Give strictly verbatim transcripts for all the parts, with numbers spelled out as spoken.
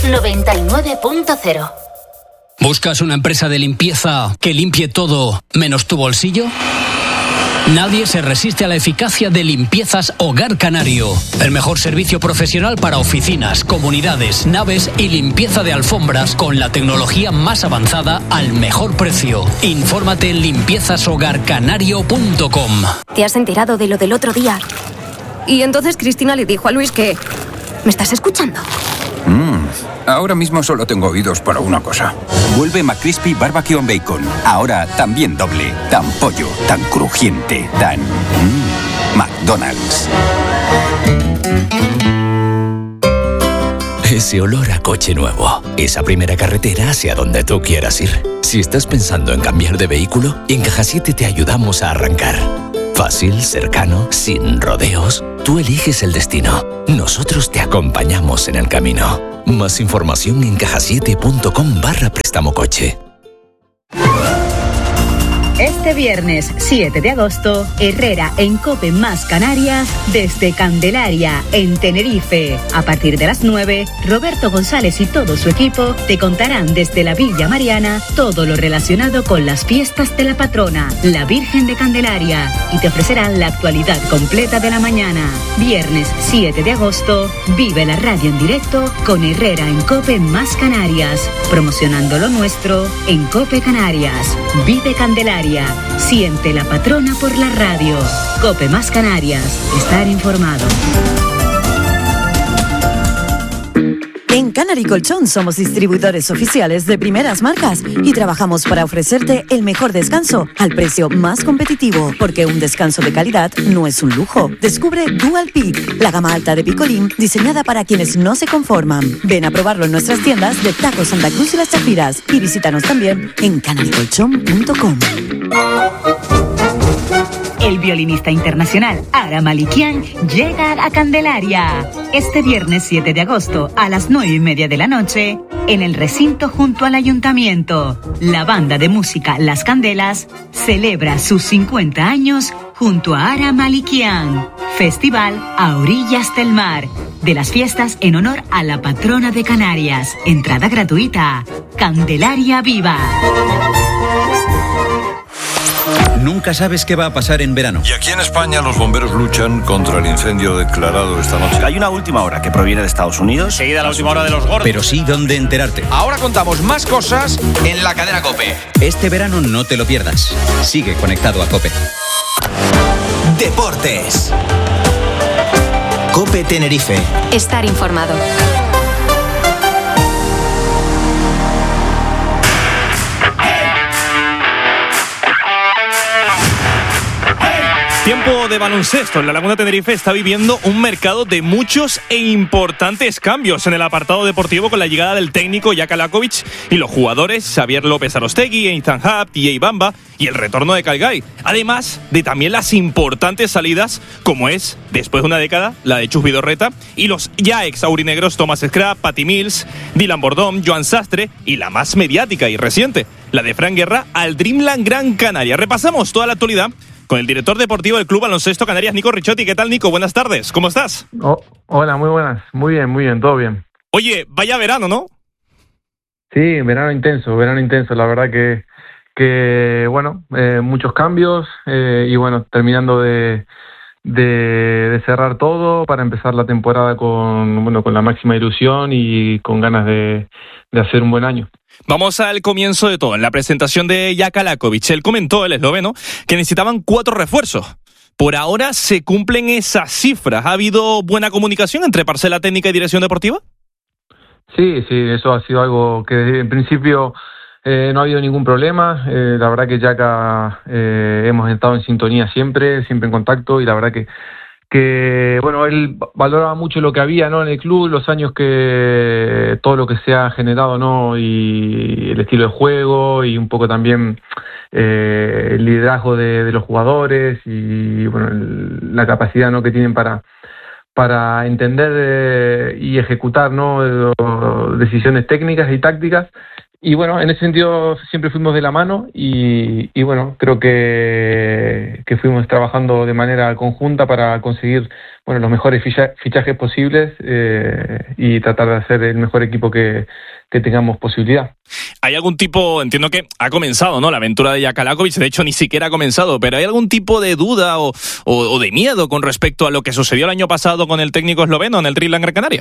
noventa y nueve punto cero. ¿Buscas una empresa de limpieza que limpie todo menos tu bolsillo? Nadie se resiste a la eficacia de Limpiezas Hogar Canario. El mejor servicio profesional para oficinas, comunidades, naves y limpieza de alfombras con la tecnología más avanzada al mejor precio. Infórmate en limpiezas hogar canario punto com. ¿Te has enterado de lo del otro día? Y entonces Cristina le dijo a Luis que... ¿Me estás escuchando? Mmm, ahora mismo solo tengo oídos para una cosa. Vuelve McCrispy Barbecue and Bacon. Ahora también doble. Tan pollo, tan crujiente, tan... Mmm, McDonald's. Ese olor a coche nuevo. Esa primera carretera hacia donde tú quieras ir. Si estás pensando en cambiar de vehículo, en Caja siete te ayudamos a arrancar. Fácil, cercano, sin rodeos. Tú eliges el destino. Nosotros te acompañamos en el camino. Más información en cajasiete punto com barra préstamo coche. Este viernes siete de agosto, Herrera en Cope Más Canarias desde Candelaria, en Tenerife. A partir de las nueve, Roberto González y todo su equipo te contarán desde la Villa Mariana todo lo relacionado con las fiestas de la patrona, la Virgen de Candelaria, y te ofrecerán la actualidad completa de la mañana. Viernes siete de agosto, vive la radio en directo con Herrera en Cope Más Canarias, promocionando lo nuestro en Cope Canarias. Vive Candelaria. Siente la patrona por la radio. Cope Más Canarias. Estar informado. En Canary Colchón somos distribuidores oficiales de primeras marcas y trabajamos para ofrecerte el mejor descanso al precio más competitivo, porque un descanso de calidad no es un lujo. Descubre Dual Peak, la gama alta de Picolín diseñada para quienes no se conforman. Ven a probarlo en nuestras tiendas de Taco Santa Cruz y Las Chafiras y visítanos también en canary colchón punto com. El violinista internacional Ara Malikian llega a Candelaria este viernes siete de agosto a las nueve y media de la noche en el recinto junto al ayuntamiento. La banda de música Las Candelas celebra sus cincuenta años junto a Ara Malikian. Festival a orillas del mar. De las fiestas en honor a la patrona de Canarias. Entrada gratuita. Candelaria Viva. Nunca sabes qué va a pasar en verano. Y aquí en España los bomberos luchan contra el incendio declarado esta noche. Hay una última hora que proviene de Estados Unidos. Seguida la última hora de los gordos. Pero sí dónde enterarte. Ahora contamos más cosas en la cadena COPE. Este verano no te lo pierdas. Sigue conectado a COPE. Deportes. COPE Tenerife. Estar informado. Tiempo de baloncesto. En la Laguna Tenerife está viviendo un mercado de muchos e importantes cambios en el apartado deportivo con la llegada del técnico Jaka Lakovic y los jugadores Xavier López Arostegui, Ethan Hub, T J Bamba y el retorno de Calgay. Además de también las importantes salidas, como es, después de una década, la de Chus Vidorreta y los ya ex aurinegros Thomas Scrap, Patty Mills, Dylan Bordón, Joan Sastre y la más mediática y reciente, la de Fran Guerra al Dreamland Gran Canaria. Repasamos toda la actualidad con el director deportivo del Club Baloncesto Canarias, Nico Ricciotti. ¿Qué tal, Nico? Buenas tardes. ¿Cómo estás? Oh, hola, muy buenas. Muy bien, muy bien, todo bien. Oye, vaya verano, ¿no? Sí, verano intenso, verano intenso. La verdad que, que bueno, eh, muchos cambios eh, y bueno, terminando de, de, de cerrar todo para empezar la temporada con, bueno, con la máxima ilusión y con ganas de, de hacer un buen año. Vamos al comienzo de todo. En la presentación de Jaka Lakovic, él comentó, el esloveno, que necesitaban cuatro refuerzos. Por ahora se cumplen esas cifras. ¿Ha habido buena comunicación entre parcela técnica y dirección deportiva? Sí, sí, eso ha sido algo que en principio eh, no ha habido ningún problema. Eh, la verdad que Jaka eh, hemos estado en sintonía siempre, siempre en contacto, y la verdad que que bueno, él valoraba mucho lo que había, ¿no?, en el club, los años que todo lo que se ha generado, ¿no?, y el estilo de juego y un poco también eh, el liderazgo de, de los jugadores y bueno, el, la capacidad, ¿no?, que tienen para para entender eh, y ejecutar, ¿no?, decisiones técnicas y tácticas. y bueno, en ese sentido siempre fuimos de la mano y, y bueno, creo que, que fuimos trabajando de manera conjunta para conseguir, bueno, los mejores ficha, fichajes posibles eh, y tratar de hacer el mejor equipo que, que tengamos posibilidad. ¿Hay algún tipo, entiendo que ha comenzado, ¿no?, la aventura de Jaka Lakovic, de hecho ni siquiera ha comenzado, pero ¿hay algún tipo de duda o, o, o de miedo con respecto a lo que sucedió el año pasado con el técnico esloveno en el Dreamland Gran Canaria?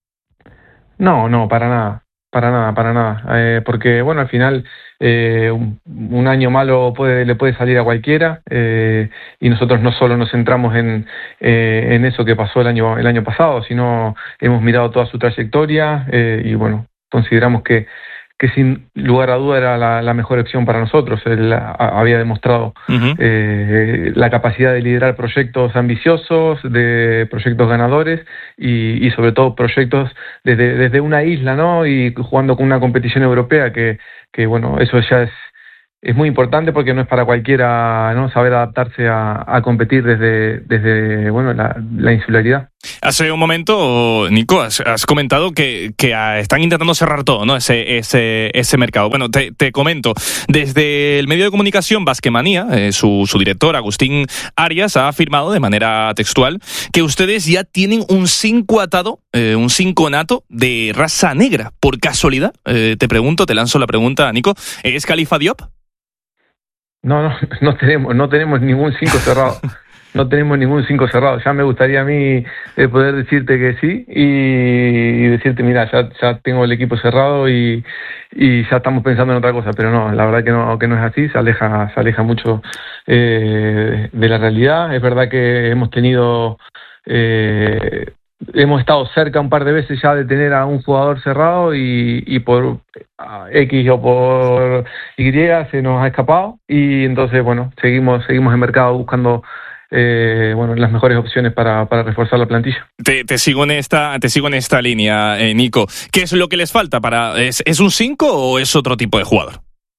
No, no, para nada. Para nada, para nada, eh, porque bueno, al final eh, un, un año malo puede, le puede salir a cualquiera eh, y nosotros no solo nos centramos en, eh, en eso que pasó el año, el año pasado, sino hemos mirado toda su trayectoria eh, y bueno, consideramos que, que sin lugar a duda era la, la mejor opción para nosotros. Él a, había demostrado uh-huh. eh, la capacidad de liderar proyectos ambiciosos, de proyectos ganadores y, y sobre todo proyectos desde, desde una isla, ¿no? Y jugando con una competición europea que, que bueno, eso ya es es muy importante porque no es para cualquiera, ¿no?, saber adaptarse a, a competir desde, desde bueno, la, la insularidad. Hace un momento, Nico, has, has comentado que, que están intentando cerrar todo, ¿no?, ese, ese, ese mercado. Bueno, te, te comento, desde el medio de comunicación Basquemanía, eh, su, su director, Agustín Arias, ha afirmado de manera textual que ustedes ya tienen un cinco atado, eh, un cinco nato de raza negra. ¿Por casualidad? Eh, te pregunto, te lanzo la pregunta, Nico, ¿es Khalifa Diop? No, no, no tenemos, no tenemos ningún cinco cerrado. No tenemos ningún cinco cerrado. Ya me gustaría a mí eh, poder decirte que sí y, y decirte, mira, ya, ya tengo el equipo cerrado y, y ya estamos pensando en otra cosa. Pero no, la verdad que no, que no es así. Se aleja, se aleja mucho eh, de la realidad. Es verdad que hemos tenido... Eh, hemos estado cerca un par de veces ya de tener a un jugador cerrado y, y por X o por Y se nos ha escapado y entonces bueno, seguimos seguimos en mercado buscando eh, bueno, las mejores opciones para, para reforzar la plantilla. Te, te sigo en esta te sigo en esta línea, eh, Nico. ¿Qué es lo que les falta? para ¿Es, es un cinco o es otro tipo de jugador?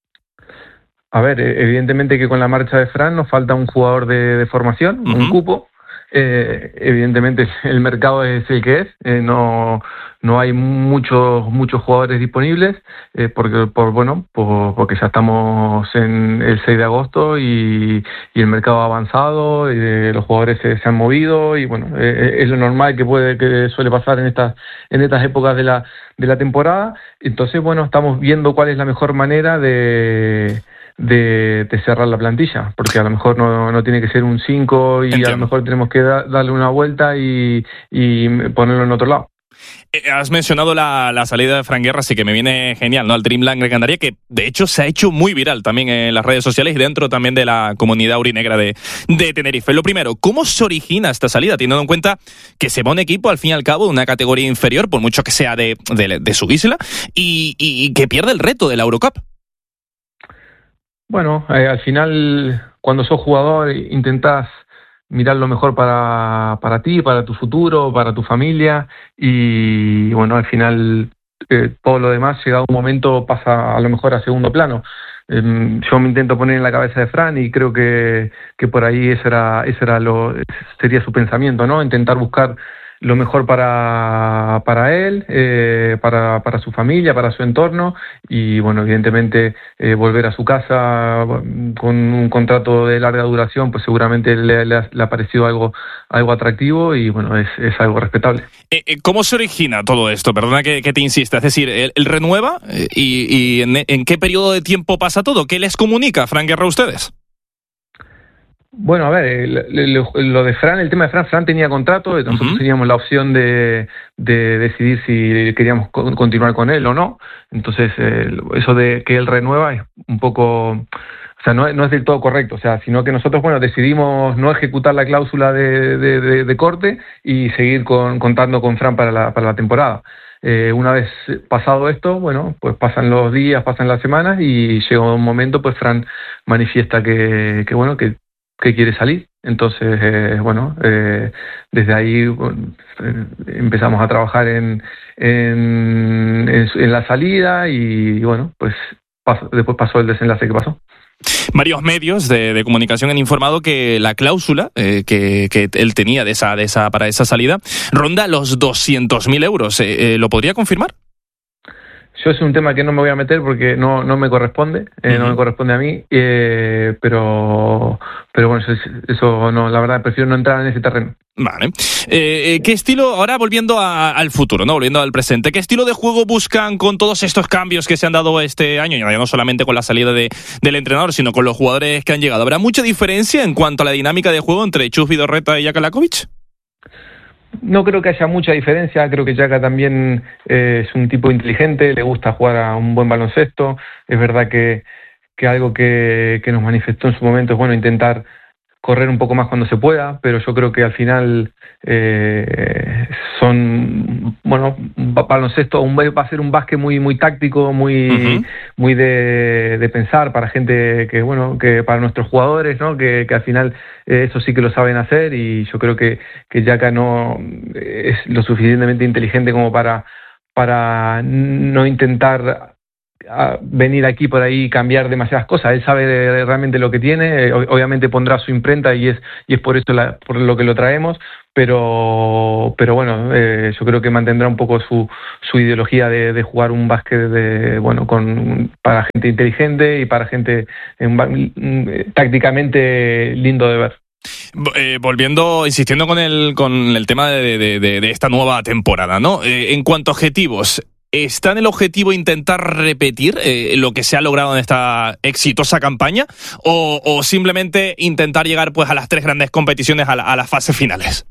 A ver, evidentemente que con la marcha de Fran nos falta un jugador de, de formación, uh-huh. un cupo. Eh, evidentemente el mercado es el que es, eh, no no hay muchos muchos jugadores disponibles eh, porque por bueno por, porque ya estamos en el seis de agosto y, y el mercado ha avanzado, eh, los jugadores se, se han movido y bueno eh, es lo normal que puede que suele pasar en estas en estas épocas de la de la temporada. Entonces bueno, estamos viendo cuál es la mejor manera de De, de cerrar la plantilla, porque a lo mejor no, no tiene que ser un cinco y Entiendo. A lo mejor tenemos que da, darle una vuelta y, y ponerlo en otro lado. Eh, has mencionado la, la salida de Fran Guerra, así que me viene genial, ¿no?, al Dreamland Gran Canaria, que de hecho se ha hecho muy viral también en las redes sociales y dentro también de la comunidad aurinegra de, de Tenerife. Lo primero, ¿cómo se origina esta salida, teniendo en cuenta que se va un equipo al fin y al cabo de una categoría inferior, por mucho que sea de, de, de su isla, y, y, y que pierde el reto de la Eurocup? Bueno, eh, al final, cuando sos jugador, intentás mirar lo mejor para, para ti, para tu futuro, para tu familia, y bueno, al final eh, todo lo demás, llegado un momento, pasa a lo mejor a segundo plano. Eh, yo me intento poner en la cabeza de Fran y creo que, que por ahí ese era, ese era lo, sería su pensamiento, ¿no? Intentar buscar lo mejor para para él, eh, para para su familia, para su entorno y bueno, evidentemente eh, volver a su casa con un contrato de larga duración, pues seguramente le, le, ha, le ha parecido algo algo atractivo y bueno, es, es algo respetable. Eh, eh, ¿Cómo se origina todo esto? Perdona que, que te insista, es decir, ¿él, él renueva eh, y, y en, en qué periodo de tiempo pasa todo? ¿Qué les comunica Fran Guerra a ustedes? Bueno, a ver, lo, lo de Fran, el tema de Fran, Fran tenía contrato, nosotros uh-huh. teníamos la opción de, de decidir si queríamos co- continuar con él o no, entonces eh, eso de que él renueva es un poco, o sea, no, no es del todo correcto, o sea, sino que nosotros, bueno, decidimos no ejecutar la cláusula de, de, de, de corte y seguir con, contando con Fran para la, para la temporada. Eh, una vez pasado esto, bueno, pues pasan los días, pasan las semanas y llega un momento, pues Fran manifiesta que, que bueno, que que quiere salir, entonces eh, bueno eh, desde ahí bueno, eh, empezamos a trabajar en, en, en, en la salida y, y bueno pues pasó, después pasó el desenlace que pasó. Varios medios de, de comunicación han informado que la cláusula eh, que, que él tenía de esa, de esa, para esa salida ronda los doscientos mil euros. Eh, eh, ¿Lo podría confirmar? yo es un tema que no me voy a meter porque no, no me corresponde, eh, uh-huh. no me corresponde a mí, eh, pero, pero bueno, eso, eso no, la verdad prefiero no entrar en ese terreno. Vale. Eh, ¿Qué estilo, ahora volviendo a, al futuro, no volviendo al presente, qué estilo de juego buscan con todos estos cambios que se han dado este año? Ya no solamente con la salida de, del entrenador, sino con los jugadores que han llegado. ¿Habrá mucha diferencia en cuanto a la dinámica de juego entre Chus Vidorreta y Jaka Lakovic? No creo que haya mucha diferencia, creo que Jaka también eh, es un tipo inteligente, le gusta jugar a un buen baloncesto. Es verdad que, que algo que, que nos manifestó en su momento es bueno intentar correr un poco más cuando se pueda, pero yo creo que al final eh, son, bueno, baloncesto un, va a ser un básquet muy muy táctico, muy uh-huh. muy de, de pensar para gente que, bueno, que para nuestros jugadores, ¿no? Que, que al final eh, eso sí que lo saben hacer, y yo creo que, que Jaka no es lo suficientemente inteligente como para, para no intentar a venir aquí por ahí y cambiar demasiadas cosas. Él sabe de, realmente lo que tiene, obviamente pondrá su imprenta y es y es por eso la, por lo que lo traemos, pero pero bueno, eh, yo creo que mantendrá un poco su su ideología de, de jugar un básquet de bueno con para gente inteligente y para gente eh, tácticamente lindo de ver. Eh, volviendo, insistiendo con el con el tema de, de, de, de esta nueva temporada, ¿no? Eh, en cuanto a objetivos, ¿está en el objetivo intentar repetir eh, lo que se ha logrado en esta exitosa campaña o, o simplemente intentar llegar pues a las tres grandes competiciones, a, la, a las fases finales?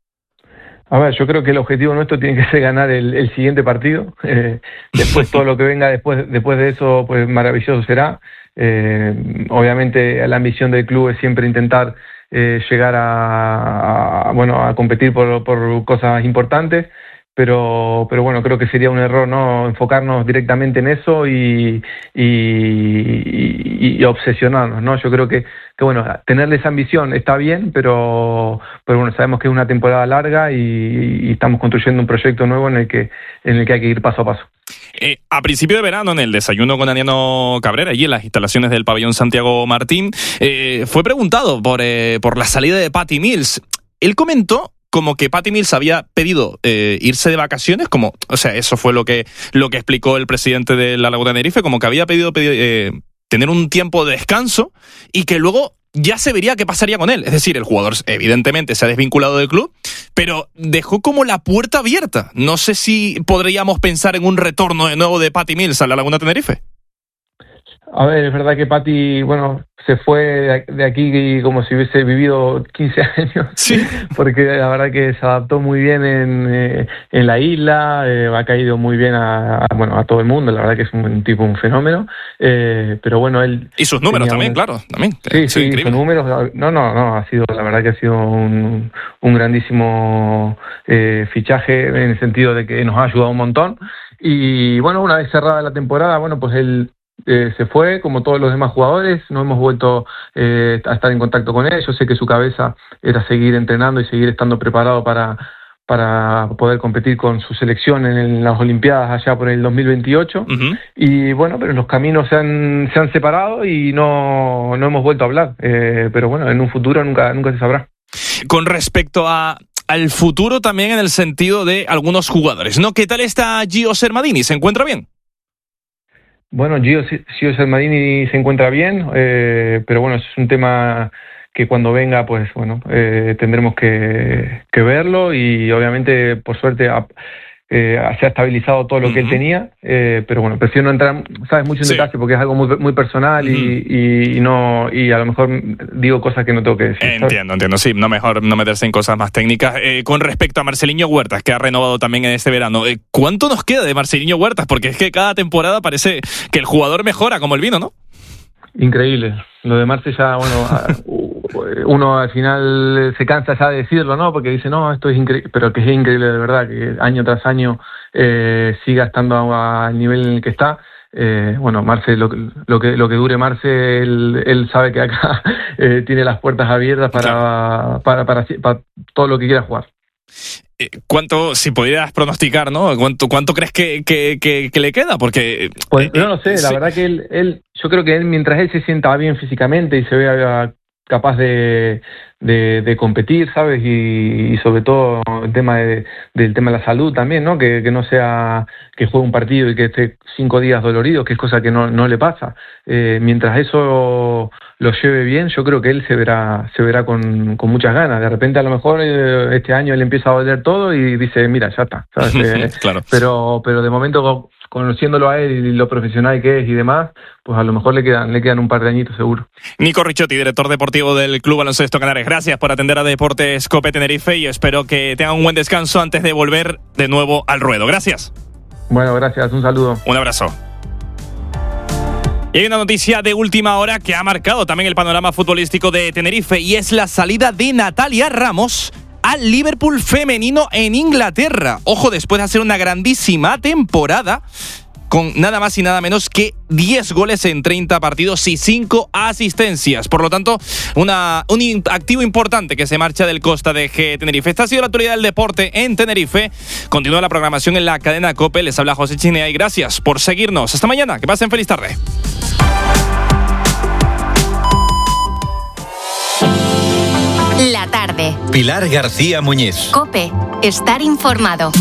A ver, yo creo que el objetivo nuestro tiene que ser ganar el, el siguiente partido. Eh, después todo lo que venga después después de eso, pues maravilloso será. Eh, obviamente la ambición del club es siempre intentar eh, llegar a, a bueno a competir por, por cosas importantes. Pero, pero bueno, creo que sería un error no enfocarnos directamente en eso y, y, y, y obsesionarnos, ¿no? Yo creo que, que bueno, tener esa ambición está bien, pero, pero bueno, sabemos que es una temporada larga y, y estamos construyendo un proyecto nuevo en el que, en el que hay que ir paso a paso. Eh, a principio de verano, en el desayuno con Ariano Cabrera, allí en las instalaciones del pabellón Santiago Martín, eh, fue preguntado por, eh, por la salida de Patty Mills. Él comentó como que Patty Mills había pedido eh, irse de vacaciones, como, o sea, eso fue lo que lo que explicó el presidente de la Laguna de Tenerife, como que había pedido pedir, eh, tener un tiempo de descanso y que luego ya se vería qué pasaría con él. Es decir, el jugador evidentemente se ha desvinculado del club, pero dejó como la puerta abierta. No sé si podríamos pensar en un retorno de nuevo de Patty Mills a la Laguna de Tenerife. A ver, es verdad que Patty, bueno, se fue de aquí como si hubiese vivido quince años, sí. Porque la verdad que se adaptó muy bien en, eh, en la isla, eh, ha caído muy bien a, a, bueno, a todo el mundo, la verdad que es un tipo, un fenómeno, eh, pero bueno, él... Y sus números también, un... claro, también. Sí, sí, increíble. Sus números, no, no, no, ha sido, la verdad que ha sido un, un grandísimo eh, fichaje en el sentido de que nos ha ayudado un montón, y bueno, una vez cerrada la temporada, bueno, pues él... Eh, se fue, como todos los demás jugadores, no hemos vuelto eh, a estar en contacto con él. Yo sé que su cabeza era seguir entrenando y seguir estando preparado para, para poder competir con su selección en las Olimpiadas allá por el dos mil veintiocho. Uh-huh. Y bueno, pero los caminos se han, se han separado y no, no hemos vuelto a hablar. Eh, pero bueno, en un futuro nunca, nunca se sabrá. Con respecto a al futuro también en el sentido de algunos jugadores, ¿no? ¿Qué tal está Gio Sermadini? ¿Se encuentra bien? Bueno, Gio, Gio Sermadini se encuentra bien, eh, pero bueno, es un tema que cuando venga, pues bueno, eh, tendremos que, que verlo y obviamente, por suerte, ha, eh, se ha estabilizado todo lo uh-huh. que él tenía, eh, pero bueno, prefiero no entrar, sabes, mucho en sí. detalle porque es algo muy, muy personal uh-huh. y, y no y a lo mejor digo cosas que no tengo que decir. Entiendo, ¿sabes? entiendo, sí, no mejor no meterse en cosas más técnicas. Eh, con respecto a Marcelinho Huertas, que ha renovado también en este verano, eh, ¿cuánto nos queda de Marcelinho Huertas? Porque es que cada temporada parece que el jugador mejora como el vino, ¿no? Increíble. Lo de Marce ya, bueno, uno al final se cansa ya de decirlo, ¿no? Porque dice, no, esto es increíble, pero que es increíble de verdad, que año tras año eh, siga estando al nivel en el que está. Eh, bueno, Marce, lo, lo que lo que dure Marce, él, él sabe que acá eh, tiene las puertas abiertas para, claro. para, para, para, para todo lo que quiera jugar. ¿Cuánto, si pudieras pronosticar, ¿no? ¿Cuánto, cuánto crees que, que, que, que le queda? Porque pues no lo sé, la sí. verdad que él, él, yo creo que él, mientras él se sienta bien físicamente y se vea capaz de, de, de competir, ¿sabes? Y, y sobre todo el tema de, del tema de la salud también, ¿no? Que, que no sea que juegue un partido y que esté cinco días dolorido, que es cosa que no, no le pasa. Eh, mientras eso lo lleve bien, yo creo que él se verá se verá con, con muchas ganas. De repente a lo mejor eh, este año él empieza a doler todo y dice, mira, ya está, ¿sabes? Eh, claro. Pero, pero de momento, conociéndolo a él y lo profesional que es y demás, pues a lo mejor le quedan, le quedan un par de añitos seguro. Nico Ricciotti, director deportivo del Club Baloncesto Canarias, gracias por atender a Deportes COPE Tenerife y espero que tengan un buen descanso antes de volver de nuevo al ruedo. Gracias. Bueno, gracias, un saludo. Un abrazo. Y hay una noticia de última hora que ha marcado también el panorama futbolístico de Tenerife y es la salida de Natalia Ramos al Liverpool femenino en Inglaterra. Ojo, después de hacer una grandísima temporada con nada más y nada menos que diez goles en treinta partidos y cinco asistencias. Por lo tanto, una, un activo importante que se marcha del Costa de G Tenerife. Esta ha sido la actualidad del deporte en Tenerife. Continúa la programación en la cadena COPE. Les habla José Chinea y gracias por seguirnos. Hasta mañana. Que pasen feliz tarde. La tarde. Pilar García Muñiz. COPE. Estar informado.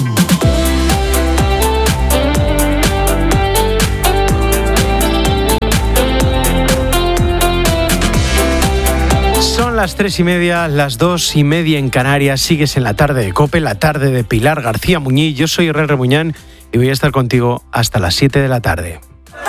Son las tres y media, las dos y media en Canarias. Sigues en la tarde de COPE, la tarde de Pilar García Muñiz. Yo soy Herrera Remuñán y voy a estar contigo hasta las siete de la tarde.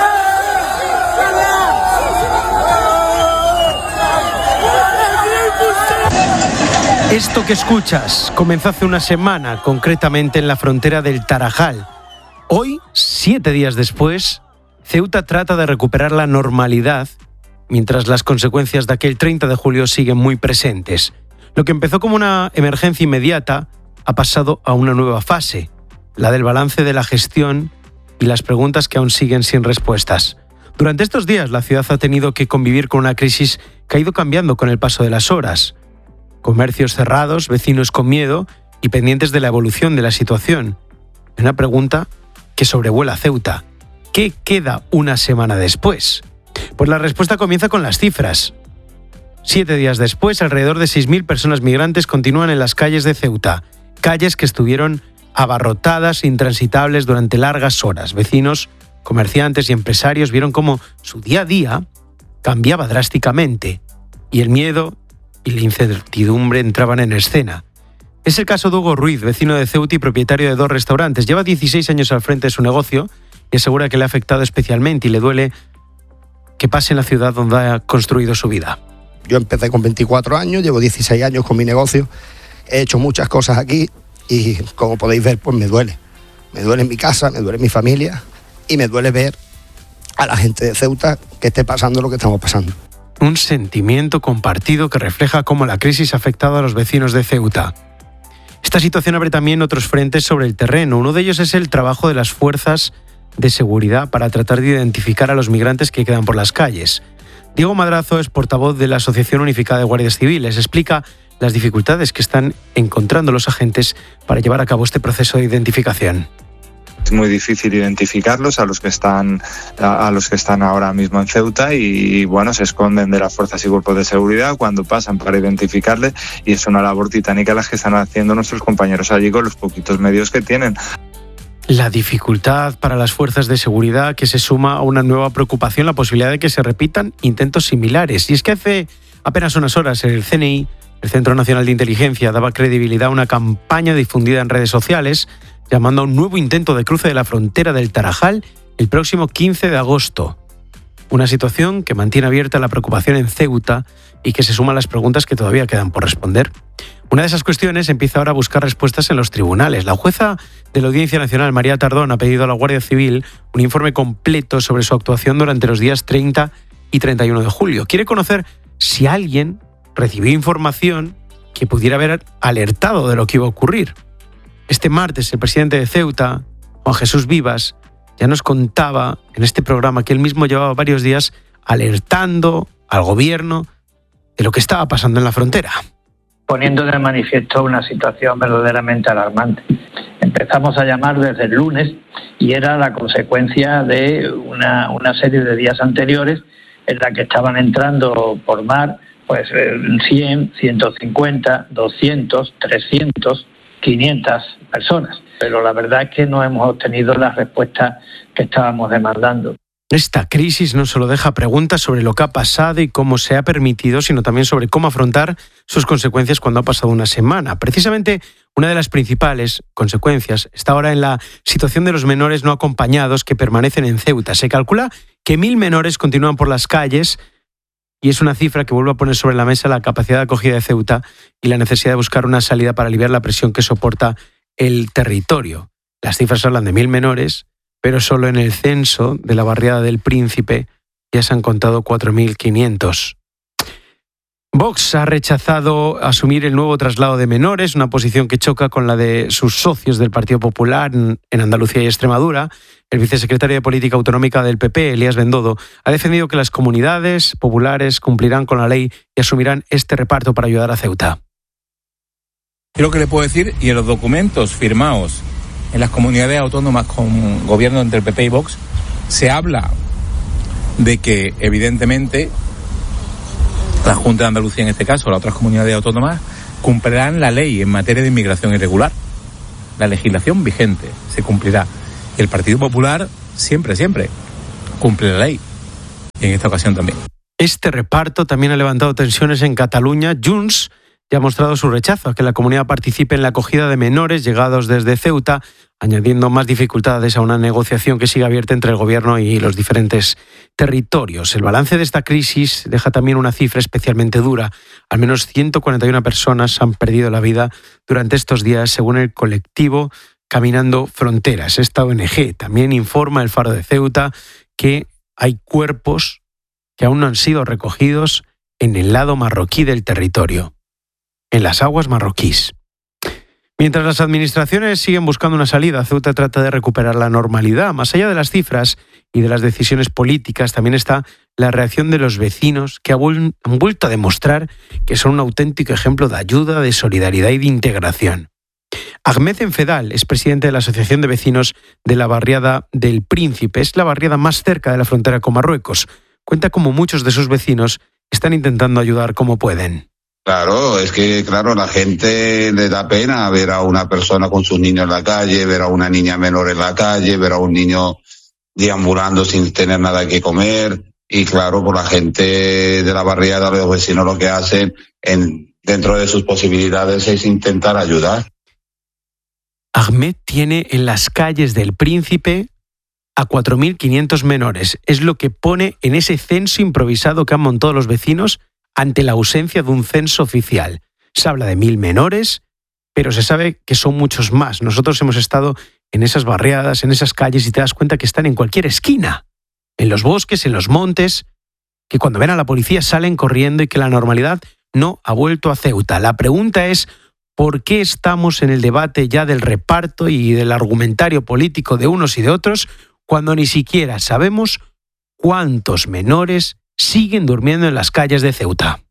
Esto que escuchas comenzó hace una semana, concretamente en la frontera del Tarajal. Hoy, siete días después, Ceuta trata de recuperar la normalidad, mientras las consecuencias de aquel treinta de julio siguen muy presentes. Lo que empezó como una emergencia inmediata ha pasado a una nueva fase, la del balance de la gestión y las preguntas que aún siguen sin respuestas. Durante estos días, la ciudad ha tenido que convivir con una crisis que ha ido cambiando con el paso de las horas. Comercios cerrados, vecinos con miedo y pendientes de la evolución de la situación. Una pregunta que sobrevuela Ceuta. ¿Qué queda una semana después? Pues la respuesta comienza con las cifras. Siete días después, alrededor de seis mil personas migrantes continúan en las calles de Ceuta. Calles que estuvieron abarrotadas e intransitables durante largas horas. Vecinos, comerciantes y empresarios vieron cómo su día a día cambiaba drásticamente y el miedo y la incertidumbre entraban en escena. Es el caso de Hugo Ruiz, vecino de Ceuta y propietario de dos restaurantes. Lleva dieciséis años al frente de su negocio y asegura que le ha afectado especialmente y le duele que pase en la ciudad donde ha construido su vida. Yo empecé con veinticuatro años, llevo dieciséis años con mi negocio, he hecho muchas cosas aquí y como podéis ver, pues me duele. Me duele en mi casa, me duele en mi familia y me duele ver a la gente de Ceuta que esté pasando lo que estamos pasando. Un sentimiento compartido que refleja cómo la crisis ha afectado a los vecinos de Ceuta. Esta situación abre también otros frentes sobre el terreno. Uno de ellos es el trabajo de las fuerzas de seguridad para tratar de identificar a los migrantes que quedan por las calles. Diego Madrazo es portavoz de la Asociación Unificada de Guardias Civiles. Explica las dificultades que están encontrando los agentes para llevar a cabo este proceso de identificación. Es muy difícil identificarlos a los que están a los que están ahora mismo en Ceuta y bueno, se esconden de las fuerzas y cuerpos de seguridad cuando pasan para identificarles y es una labor titánica la que están haciendo nuestros compañeros allí con los poquitos medios que tienen. La dificultad para las fuerzas de seguridad que se suma a una nueva preocupación, la posibilidad de que se repitan intentos similares. Y es que hace apenas unas horas el C N I, el Centro Nacional de Inteligencia, daba credibilidad a una campaña difundida en redes sociales llamando a un nuevo intento de cruce de la frontera del Tarajal el próximo quince de agosto. Una situación que mantiene abierta la preocupación en Ceuta y que se suma a las preguntas que todavía quedan por responder. Una de esas cuestiones empieza ahora a buscar respuestas en los tribunales. La jueza de la Audiencia Nacional, María Tardón, ha pedido a la Guardia Civil un informe completo sobre su actuación durante los días treinta y treinta y uno de julio. Quiere conocer si alguien recibió información que pudiera haber alertado de lo que iba a ocurrir. Este martes, el presidente de Ceuta, Juan Jesús Vivas, ya nos contaba en este programa que él mismo llevaba varios días alertando al gobierno de lo que estaba pasando en la frontera. Poniendo de manifiesto una situación verdaderamente alarmante. Empezamos a llamar desde el lunes y era la consecuencia de una, una serie de días anteriores en la que estaban entrando por mar pues cien, ciento cincuenta, doscientos, trescientos, quinientas personas. Pero la verdad es que no hemos obtenido la respuesta que estábamos demandando. Esta crisis no solo deja preguntas sobre lo que ha pasado y cómo se ha permitido, sino también sobre cómo afrontar sus consecuencias cuando ha pasado una semana. Precisamente una de las principales consecuencias está ahora en la situación de los menores no acompañados que permanecen en Ceuta. Se calcula que mil menores continúan por las calles y es una cifra que vuelve a poner sobre la mesa la capacidad de acogida de Ceuta y la necesidad de buscar una salida para aliviar la presión que soporta el territorio. Las cifras hablan de mil menores, pero solo en el censo de la barriada del Príncipe ya se han contado cuatro mil quinientos. Vox ha rechazado asumir el nuevo traslado de menores, una posición que choca con la de sus socios del Partido Popular en Andalucía y Extremadura. El vicesecretario de Política Autonómica del P P, Elías Bendodo, ha defendido que las comunidades populares cumplirán con la ley y asumirán este reparto para ayudar a Ceuta. Creo que le puedo decir, y en los documentos firmados en las comunidades autónomas con gobierno entre el P P y Vox, se habla de que, evidentemente, la Junta de Andalucía, en este caso, las otras comunidades autónomas, cumplirán la ley en materia de inmigración irregular. La legislación vigente se cumplirá. Y el Partido Popular siempre, siempre cumple la ley. Y en esta ocasión también. Este reparto también ha levantado tensiones en Cataluña. Junts ya ha mostrado su rechazo a que la comunidad participe en la acogida de menores llegados desde Ceuta, añadiendo más dificultades a una negociación que sigue abierta entre el Gobierno y los diferentes territorios. El balance de esta crisis deja también una cifra especialmente dura. Al menos ciento cuarenta y una personas han perdido la vida durante estos días, según el colectivo Caminando Fronteras. Esta O N G también informa, el Faro de Ceuta, que hay cuerpos que aún no han sido recogidos en el lado marroquí del territorio, en las aguas marroquíes. Mientras las administraciones siguen buscando una salida, Ceuta trata de recuperar la normalidad. Más allá de las cifras y de las decisiones políticas, también está la reacción de los vecinos, que han vuelto a demostrar que son un auténtico ejemplo de ayuda, de solidaridad y de integración. Ahmed Enfedal es presidente de la Asociación de Vecinos de la barriada del Príncipe. Es la barriada más cerca de la frontera con Marruecos. Cuenta cómo muchos de sus vecinos están intentando ayudar como pueden. Claro, es que claro, la gente le da pena ver a una persona con sus niños en la calle, ver a una niña menor en la calle, ver a un niño deambulando sin tener nada que comer. Y claro, por la gente de la barriada, los vecinos lo que hacen en, dentro de sus posibilidades es intentar ayudar. Ahmed tiene en las calles del Príncipe a cuatro mil quinientos menores. Es lo que pone en ese censo improvisado que han montado los vecinos ante la ausencia de un censo oficial. Se habla de mil menores, pero se sabe que son muchos más. Nosotros hemos estado en esas barriadas, en esas calles, y te das cuenta que están en cualquier esquina, en los bosques, en los montes, que cuando ven a la policía salen corriendo y que la normalidad no ha vuelto a Ceuta. La pregunta es, ¿por qué estamos en el debate ya del reparto y del argumentario político de unos y de otros cuando ni siquiera sabemos cuántos menores siguen durmiendo en las calles de Ceuta?